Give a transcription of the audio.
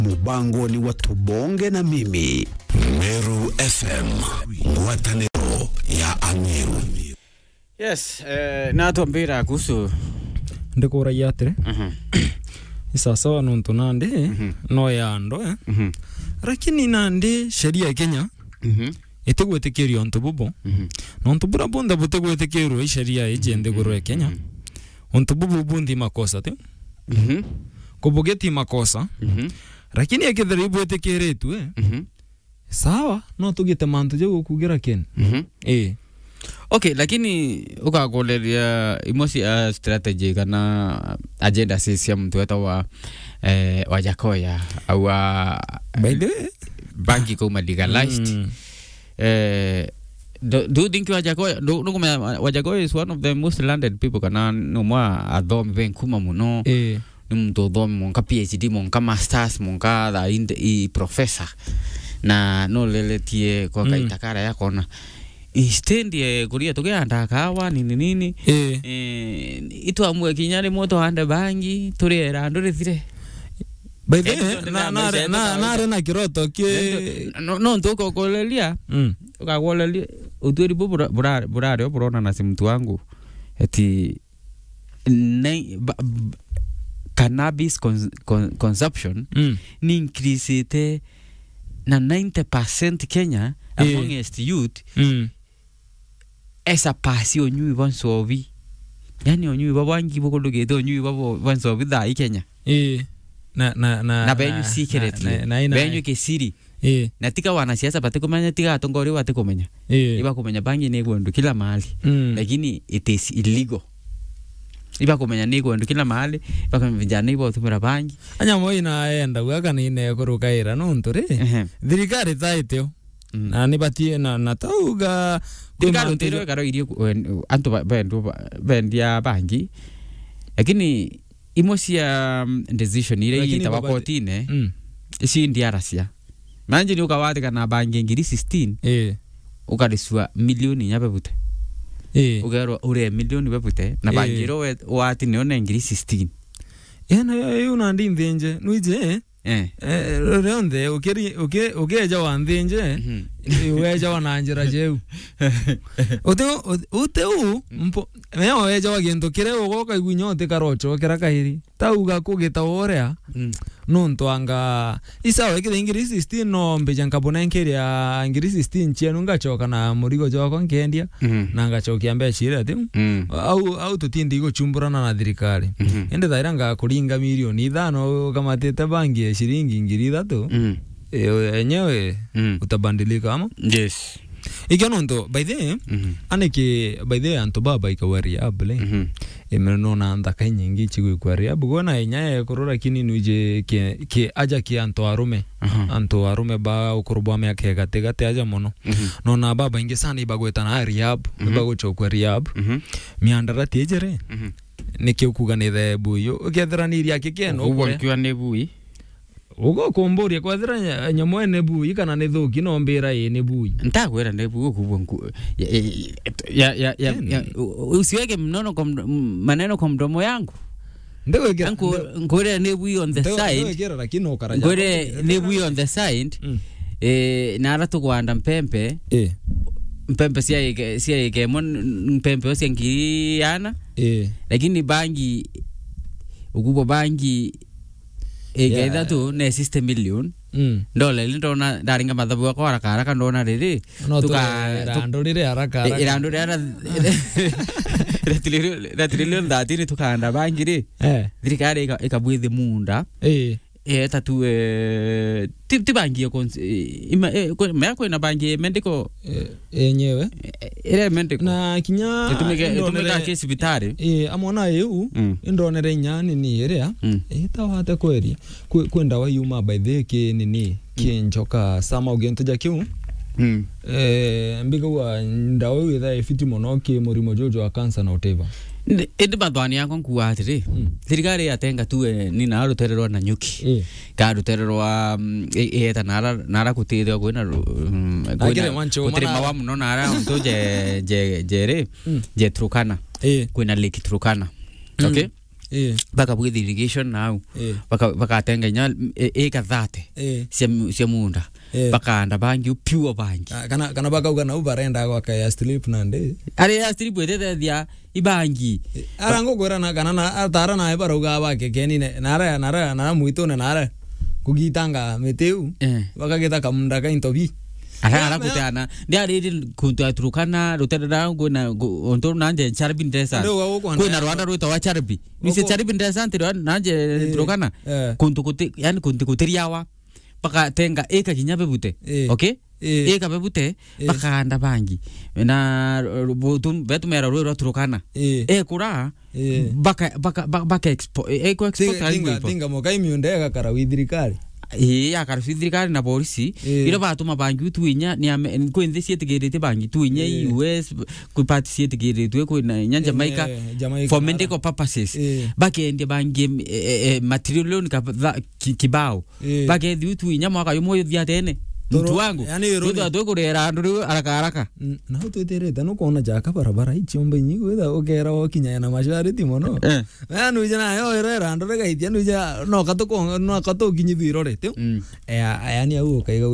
Mubango ni watu bonge na mimi. Meru FM, watanero ya Ameru. Yes, na tuambira kuhusu ndiko rayatre. Sasa nonto nande no yando lakini nande sheria ya Kenya etegwetekerio ontobubo nonto bura bonda botegwetekerio sheria ejende goro ya Kenya ontobubo bundi makosa te kobogeti makosa lakini eketheribu etekeretu sawa no tugite mantu je gukugira Ken okay, lakini ukagoleria imosi strategy kana agenda sisi mtu wa Wajakoya au by the way banki kama legalized do you think Wajakoya is one of the most landed people kana no mwa adom ben kuma muno mtu adom monka PhD monka masters monka da i professor na no leletie kwa kaitakara yako na istendi kuria tugeanda kawa nini itu amwe kinyare moto hande bangi turera ndore thire by the na na kiroto ke no ndoko kolelia ukagolelia uturi burare burona na simtu wangu eti cannabis consumption ni increase na 90% Kenya amongst youth esa pasio nyui vansovi yani onyui babangi bokodogeto onyui babo vansovi dai Kenya na benyu secretly benyu kesiri na tika wanasiasa batikomanya tika atongori batikomanya iba kumenya bangi negwendo kila mahali lakini it is illegal iba kumenya negwendo kila mahali baka vijana ibo tumira bangi anya moina enda waka ni ne kurukaira nontore thirikari taiteo na nibatie na tauga thirikari ntero karo irio antu bendia bangi lakini imosia decision ile itawa kotine isi ndiarasia manje ni ukawate kana bangi ngiri 16 ukadiswa milioni nyabebute ugero ure milioni bebute na bangi ro wati ne ona ngiri 16 ena una ndindenje nuije Ronde ukeja wandinje weja wananjira jeu uteu mpo meo weja wagendo kire ugoka iguinyote karocho kira kahiri tauga kugita orea nonto anga isawa ikire ingiri 16 no mbeja nkabona nkeria ingiri 16 chienu ngachoka na murigo joko nkendia na ngachokia mbechire ati au tutindi guchumburana na thirikari ende thairanga kuringa milioni 5 kama tete bangi shilingi ngiri 3 enyewe utabandilika ama yes ikianondo by the aneke by the anto baba ikawari able emeno na ndaka nyingi chigwe kwari abugona enyaye korora kini nuje ke aja ki anto arume ba ukurubwa me gatete aja mono no na baba inge sana ibagweta na rehab ibagocho kwa rehab miandara tejere nike ukuganithe buyo ukethraniri akikeno ubonkiwa ne bui ugo komboria kwathira nyamwe ne bui kana ne thuki no mbira ne bui ntagwera ne bui kubonku ya usiweke mnono maneno kwa mdomo yangu ndewekera ngore ne bui on the side ndewekera lakini ukaraja ngore ne bui on the side na ara tukwanda mpempe mpempe sia ke mpempe osiangiriana lakini bangi ukubo bangi gaitha tu ne system million ndole lindona daringa mathabu yako haraka ndona riri tukandorire haraka trillion thatini tukanda bangiri thirikari ikabwithi munda tatu tibangi yako meko ina bangi mendiko enyewe ile mendiko na kinya tumeka kesi bitari amona eu indonere nyani ni iria itawate kweri kwenda wa yuma by the ke nini kinjoka sama ugento jakiu mbiga wa ndawo witha ifiti mono ke murimo jojo wa cancer na whatever ende badwani yako nkuatiri thirikari yatenga tu ni na rutererwa na nyuki ka rutererwa eta nara kutithio kwina kutiri mawa muno nara onto je Turkana kwina Lake Turkana okay baka bwith irrigation now baka tenga nya eka 30 cia munda baka anda bangi pure bangi kana baka ugana ubarenda kwa ya strip nande ari ya strip wetete dia ibangi arango gorana kana na atara na ebara ugaba kekeni nara muito nara kugitanga meteu bakageta kamunda ka intobi ara kutana ndia riri kuntu atrukana rutera ngona onto nanje charbi ndesa kuna Rwanda ruta wa charbi nise charbi ndesa ntiro nanje trukana kuntu kuti yani kuntu kutiriawa paka tenga eka kinyabe bute okay eka bebute paka anda bangi na botum betumera ro trukana kura baka expo export tinga mokai miundega kara widrikari akarithirikari na polisi ira batuma bangi tuinya ni kwende sietegerete bangi tuinya US ku participate ku na Jamaica for medical purposes bakende bangi material kibao bakende tuinya mwaka yomo thiatene mtu wangu ndio adokorera andu haraka na utotereta no kona jaka barabara ichombe nyigo wetha okera okinya na mashari timono anu jana yo era andu rega itia no katuko no katukinyithiro rete yani au kaiga